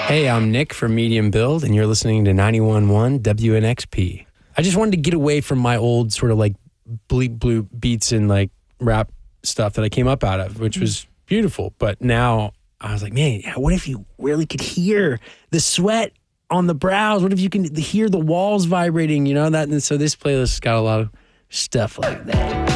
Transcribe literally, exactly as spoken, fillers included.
Hey, I'm Nick from Medium Build, and you're listening to ninety-one point one W N X P. I just wanted to get away from my old sort of like bleep blue beats and like rap stuff that I came up out of, which was beautiful. But now I was like, man, what if you really could hear the sweat on the brows? What if you can hear the walls vibrating, you know? that? And so this playlist has got a lot of stuff like that.